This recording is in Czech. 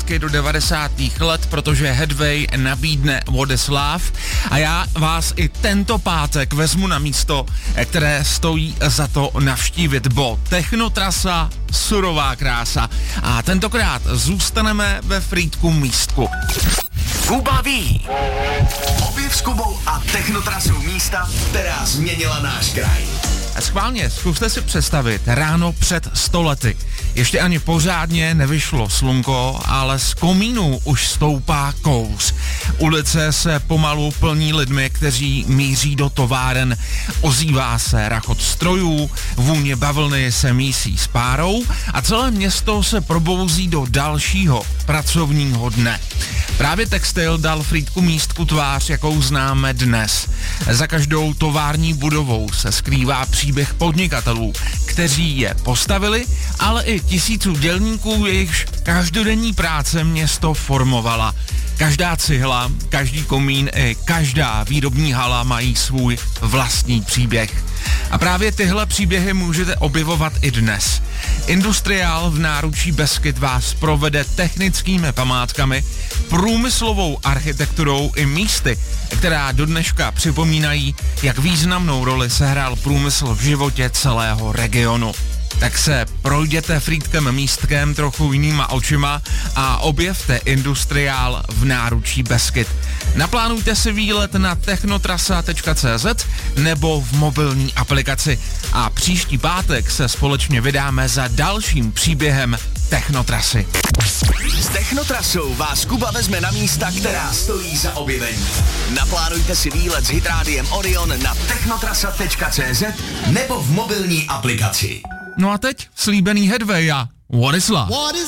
zpátky do 90. let, protože Headway nabídne Władysław a já vás i tento pátek vezmu na místo, které stojí za to navštívit, bo Technotrasa, surová krása. A tentokrát zůstaneme ve Frýdku Místku. Kuba ví. Objev s Kubou a Technotrasou místa, která změnila náš kraj. Schválně, zkuste si představit ráno před 100 lety. Ještě ani pořádně nevyšlo slunko, ale z komínů už stoupá kouř. Ulice se pomalu plní lidmi, kteří míří do továren. Ozývá se rachot strojů, vůně bavlny se mísí s párou a celé město se probouzí do dalšího pracovního dne. Právě textil dal Frýdku Místku tvář, jakou známe dnes. Za každou tovární budovou se skrývá příběh podnikatelů, kteří je postavili, ale i tisíců dělníků, jejichž každodenní práce město formovala. Každá cihla, každý komín i každá výrobní hala mají svůj vlastní příběh. A právě tyhle příběhy můžete objevovat i dnes. Industriál v náručí Beskyd vás provede technickými památkami, průmyslovou architekturou i místy, která do dneška připomínají, jak významnou roli sehrál průmysl v životě celého regionu. Tak se projděte Frýdkem Místkem trochu jinýma očima a objevte industriál v náručí Beskyd. Naplánujte si výlet na technotrasa.cz nebo v mobilní aplikaci a příští pátek se společně vydáme za dalším příběhem Technotrasy. S Technotrasou vás Kuba vezme na místa, která stojí za objevení. Naplánujte si výlet s Hitrádiem Orion na technotrasa.cz nebo v mobilní aplikaci. No a teď slíbený Headway a Władysław.